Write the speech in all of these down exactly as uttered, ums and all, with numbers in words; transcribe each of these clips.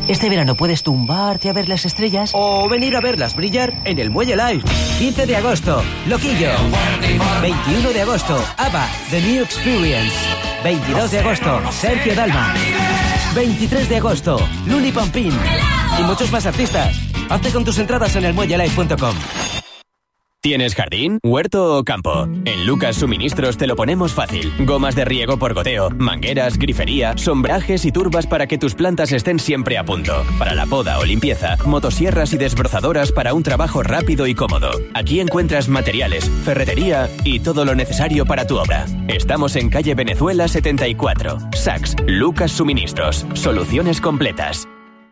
Este verano puedes tumbarte a ver las estrellas o venir a verlas brillar en el Muelle Live. quince de agosto, Loquillo. veintiuno de agosto, ABBA, The New Experience. veintidós de agosto, Sergio Dalma. veintitrés de agosto, Luli Pompín. Y muchos más artistas. Hazte con tus entradas en el muelle live punto com. ¿Tienes jardín, huerto o campo? En Lucas Suministros te lo ponemos fácil. Gomas de riego por goteo, mangueras, grifería, sombrajes y turbas para que tus plantas estén siempre a punto. Para la poda o limpieza, motosierras y desbrozadoras para un trabajo rápido y cómodo. Aquí encuentras materiales, ferretería y todo lo necesario para tu obra. Estamos en calle Venezuela setenta y cuatro. Saks, Lucas Suministros. Soluciones completas.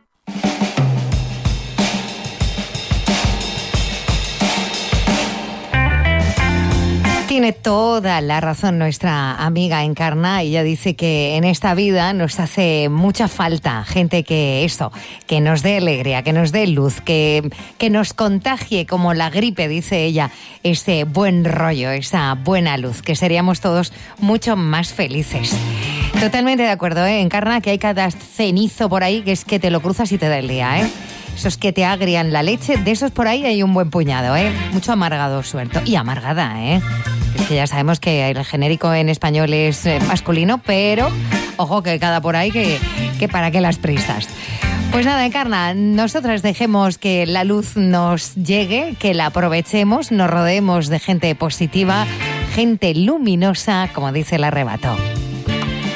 Tiene toda la razón nuestra amiga Encarna. Ella dice que en esta vida nos hace mucha falta gente que eso, que nos dé alegría, que nos dé luz, que, que nos contagie como la gripe, dice ella, ese buen rollo, esa buena luz, que seríamos todos mucho más felices. Totalmente de acuerdo, ¿eh? Encarna, que hay cada cenizo por ahí que es que te lo cruzas y te da el día, ¿eh? Esos que te agrian la leche, de esos por ahí hay un buen puñado, ¿eh? Mucho amargado suelto. Y amargada, ¿eh? Es que ya sabemos que el genérico en español es masculino, pero ojo que cada por ahí que, que para qué las prisas. Pues nada, Encarna, nosotras dejemos que la luz nos llegue, que la aprovechemos, nos rodeemos de gente positiva, gente luminosa, como dice el arrebato.